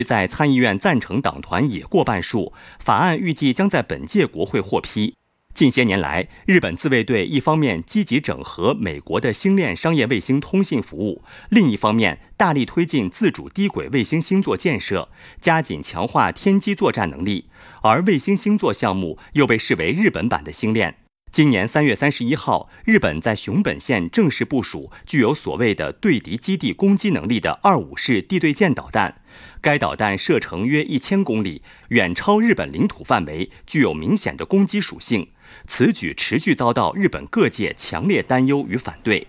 在参议院赞成党团也过半数，法案预计将在本届国会获批。近些年来，日本自卫队一方面积极整合美国的星链商业卫星通信服务，另一方面大力推进自主低轨卫星星座建设，加紧强化天基作战能力。而卫星星座项目又被视为日本版的星链。今年3月31号，日本在熊本县正式部署具有所谓的对敌基地攻击能力的25式地对舰导弹。该导弹射程约1000公里，远超日本领土范围，具有明显的攻击属性。此举持续遭到日本各界强烈担忧与反对。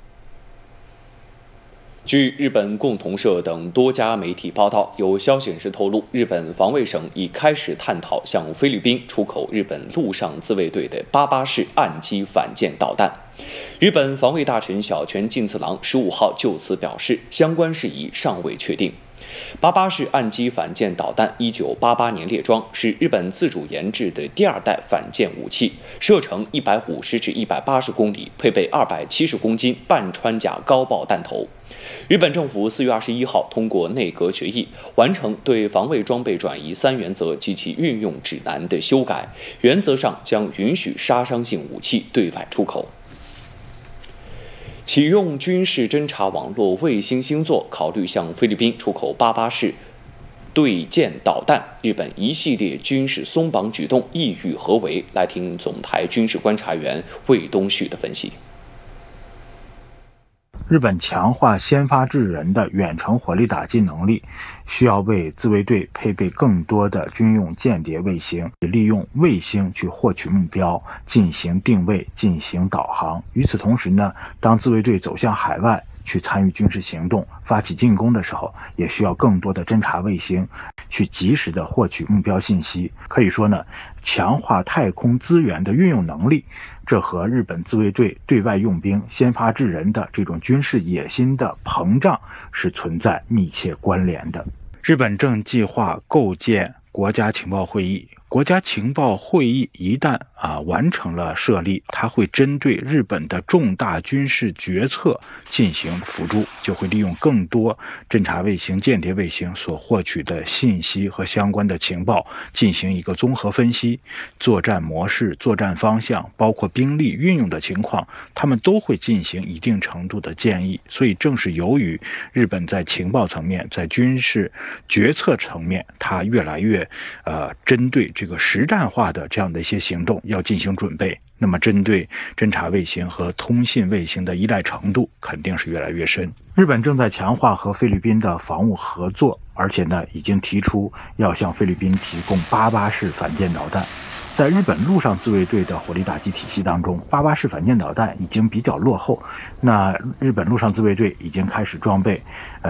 据日本共同社等多家媒体报道，有消息人士透露，日本防卫省已开始探讨向菲律宾出口日本陆上自卫队的88式岸基反舰导弹。日本防卫大臣小泉进次郎15号就此表示，相关事宜尚未确定。88式岸基反舰导弹1988年列装，是日本自主研制的第2代反舰武器，射程150至180公里，配备270公斤半穿甲高爆弹头。日本政府4月21号通过内阁决议，完成对防卫装备转移3原则及其运用指南的修改，原则上将允许杀伤性武器对外出口。启用军事侦察网络卫星星座，考虑向菲律宾出口88式对舰导弹，日本一系列军事松绑举动意欲何为？来听总台军事观察员魏东旭的分析。 日本强化先发制人的远程火力打击能力，需要为自卫队配备更多的军用间谍卫星，利用卫星去获取目标，进行定位，进行导航。与此同时呢，当自卫队走向海外去参与军事行动，发起进攻的时候，也需要更多的侦察卫星去及时的获取目标信息。可以说呢，强化太空资源的运用能力，这和日本自卫队对外用兵、先发制人的这种军事野心的膨胀是存在密切关联的。日本正计划构建国家情报会议。国家情报会议一旦完成了设立，它会针对日本的重大军事决策进行辅助，就会利用更多侦察卫星、间谍卫星所获取的信息和相关的情报进行一个综合分析，作战模式、作战方向，包括兵力运用的情况，他们都会进行一定程度的建议。所以正是由于日本在情报层面、在军事决策层面，它越来越针对这个实战化的这样的一些行动要进行准备，那么针对侦察卫星和通信卫星的依赖程度肯定是越来越深。日本正在强化和菲律宾的防务合作，而且呢已经提出要向菲律宾提供88式反舰导弹。在日本陆上自卫队的火力打击体系当中，88式反舰导弹已经比较落后。那日本陆上自卫队已经开始装备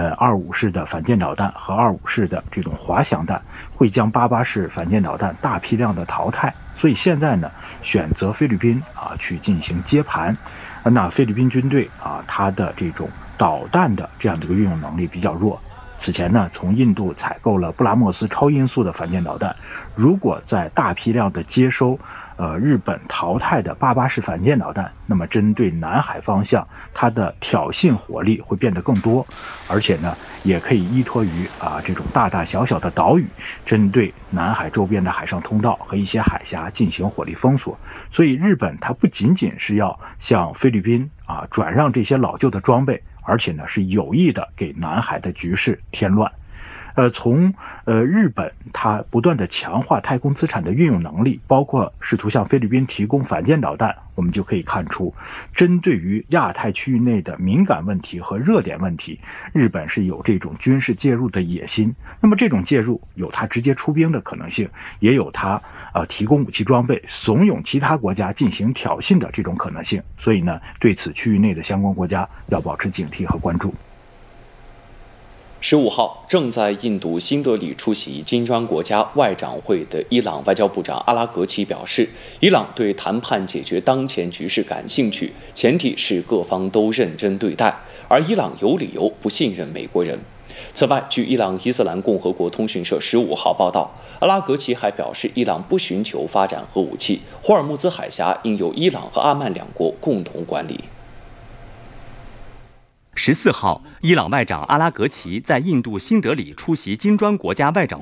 25式的反舰导弹和25式的这种滑翔弹，会将88式反舰导弹大批量的淘汰。所以现在呢，选择菲律宾去进行接盘。那菲律宾军队它的这种导弹的这样的一个运用能力比较弱。此前呢，从印度采购了布拉莫斯超音速的反舰导弹，如果在大批量的接收日本淘汰的88式反舰导弹，那么针对南海方向，它的挑衅火力会变得更多，而且呢，也可以依托于这种大大小小的岛屿，针对南海周边的海上通道和一些海峡进行火力封锁。所以日本它不仅仅是要向菲律宾转让这些老旧的装备，而且呢是有意的给南海的局势添乱。从日本它不断的强化太空资产的运用能力，包括试图向菲律宾提供反舰导弹，我们就可以看出，针对于亚太区域内的敏感问题和热点问题，日本是有这种军事介入的野心。那么这种介入有它直接出兵的可能性，也有它提供武器装备怂恿其他国家进行挑衅的这种可能性。所以呢，对此区域内的相关国家要保持警惕和关注。 15号，正在印度新德里出席金砖国家外长会的伊朗外交部长阿拉格齐表示，伊朗对谈判解决当前局势感兴趣，前提是各方都认真对待，而伊朗有理由不信任美国人。此外，据伊朗伊斯兰共和国通讯社15号报道，阿拉格齐还表示，伊朗不寻求发展核武器，霍尔木兹海峡应由伊朗和阿曼两国共同管理。 14号，伊朗外长阿拉格齐在印度新德里出席金砖国家外长